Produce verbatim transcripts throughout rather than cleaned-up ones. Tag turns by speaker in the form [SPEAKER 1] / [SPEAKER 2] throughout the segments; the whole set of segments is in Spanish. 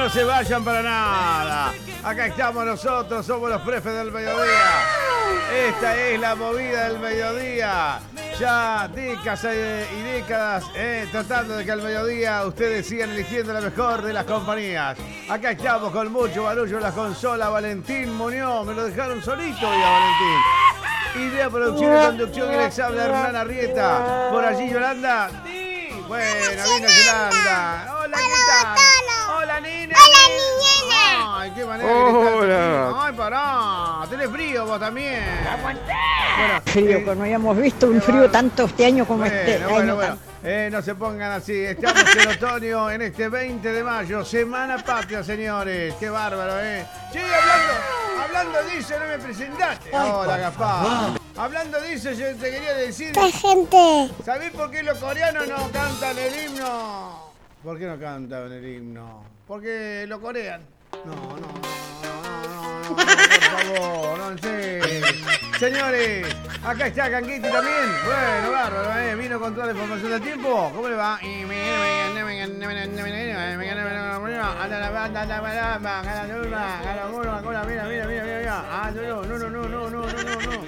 [SPEAKER 1] se vayan para nada. Acá estamos nosotros, somos los prefes del mediodía. Esta es la movida del mediodía. Ya décadas y décadas eh, tratando de que al mediodía ustedes sigan eligiendo la mejor de las compañías. Acá estamos con mucho barullo en la consola. Valentín Muñoz, me lo dejaron solito hoy a Valentín. Idea, producción y conducción y les habla Hernán Arrieta. Por allí Yolanda. Sí. Bueno, vino Yolanda. Hola, ¿qué tal? Hola, nena.
[SPEAKER 2] Hola, niñena.
[SPEAKER 1] Ay, qué manera
[SPEAKER 3] Hola.
[SPEAKER 1] que estás. Ay, pará. Tenés frío vos también. Bueno,
[SPEAKER 4] Frío,
[SPEAKER 1] eh,
[SPEAKER 4] que no habíamos visto un frío tanto este año como
[SPEAKER 1] bueno,
[SPEAKER 4] este
[SPEAKER 1] bueno,
[SPEAKER 4] año.
[SPEAKER 1] bueno.
[SPEAKER 4] tan-
[SPEAKER 1] Eh, no se pongan así. Estamos en otoño en este veinte de mayo. Semana patria, señores. Qué bárbaro, ¿eh? Sí, hablando, hablando de eso, no me presentaste. Hola, Gaspar. Hablando de eso, yo te quería decir.
[SPEAKER 2] La gente.
[SPEAKER 1] ¿Sabés por qué los coreanos no cantan el himno? ¿Por qué no cantan el himno? Porque lo corean. No, no, no, no, no, no, no, por favor, no, en serio. Señores, acá está Canquiti también. Bueno, bárbaro, ¿eh? Vino con toda la información del tiempo. ¿Cómo le va? Mira, mira, mira, mira. Ah, no, no, no, no, no, no, no, no.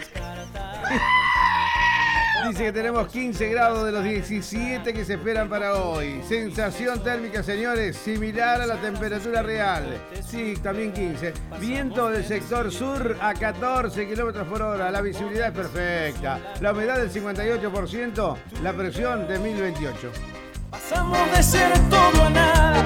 [SPEAKER 1] Dice que tenemos quince grados de los diecisiete que se esperan para hoy. Sensación térmica, señores, similar a la temperatura real. Sí, también quince. Viento del sector sur a catorce kilómetros por hora. La visibilidad es perfecta. La humedad del cincuenta y ocho por ciento. La presión de mil veintiocho.
[SPEAKER 5] Pasamos de ser todo a nada,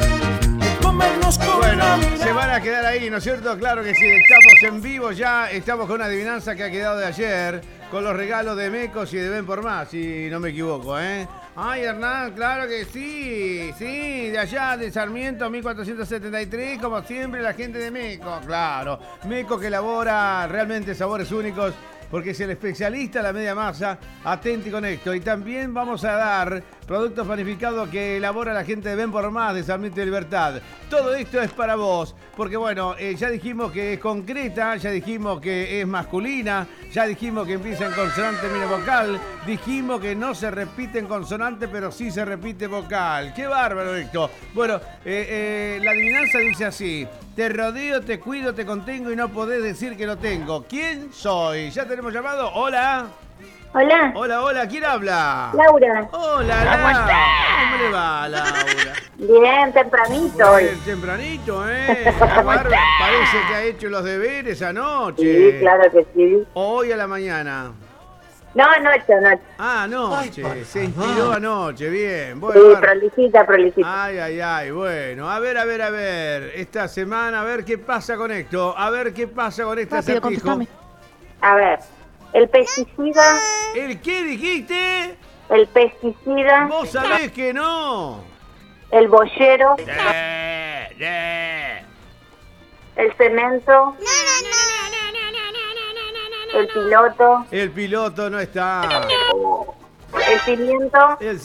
[SPEAKER 5] de comernos con
[SPEAKER 1] Bueno,
[SPEAKER 5] la mirada.
[SPEAKER 1] se van a quedar ahí, ¿no es cierto? Claro que sí, estamos en vivo ya, estamos con una adivinanza que ha quedado de ayer, con los regalos de Mecos y de Ven por Más, si no me equivoco, ¿eh? Ay, Hernán, claro que sí, sí, de allá, de Sarmiento, mil cuatrocientos setenta y tres, como siempre, la gente de Meco, claro. Meco que elabora realmente sabores únicos, porque es el especialista de la media masa, atenti con esto. Y también vamos a dar productos panificados que elabora la gente de Ven por Más de Sarmiento y Libertad. Todo esto es para vos, porque bueno, eh, ya dijimos que es concreta, ya dijimos que es masculina, ya dijimos que empieza en consonante vocal, dijimos que no se repite en consonante, pero sí se repite vocal. ¡Qué bárbaro esto! Bueno, eh, eh, la adivinanza dice así: te rodeo, te cuido, te contengo y no podés decir que lo tengo. ¿Quién soy? ¿Ya tenemos llamado? Hola.
[SPEAKER 2] Hola.
[SPEAKER 1] Hola, hola. ¿Quién habla?
[SPEAKER 2] Laura.
[SPEAKER 1] Hola, Laura. ¿Cómo le va, Laura?
[SPEAKER 2] Bien, tempranito
[SPEAKER 1] Bueno,
[SPEAKER 2] hoy.
[SPEAKER 1] tempranito, ¿eh? La barba parece que ha hecho los deberes anoche.
[SPEAKER 2] Sí, claro que sí.
[SPEAKER 1] Hoy a la mañana.
[SPEAKER 2] No, anoche, anoche.
[SPEAKER 1] Ah, anoche. Se inspiró anoche. Bien.
[SPEAKER 2] Sí,
[SPEAKER 1] Bueno, bueno.
[SPEAKER 2] prolijita, prolijita.
[SPEAKER 1] Ay, ay, ay, bueno, a ver, a ver, a ver, esta semana, a ver qué pasa con esto, a ver qué pasa con este
[SPEAKER 4] Rápido,
[SPEAKER 1] acertijo.
[SPEAKER 4] contestame.
[SPEAKER 2] A ver, el pesticida,
[SPEAKER 1] ¿El qué dijiste?
[SPEAKER 2] el pesticida,
[SPEAKER 1] Vos sabés que no.
[SPEAKER 2] el boyero,
[SPEAKER 1] Eh, eh.
[SPEAKER 2] el cemento, el piloto,
[SPEAKER 1] El piloto no está.
[SPEAKER 2] el pimiento,
[SPEAKER 1] El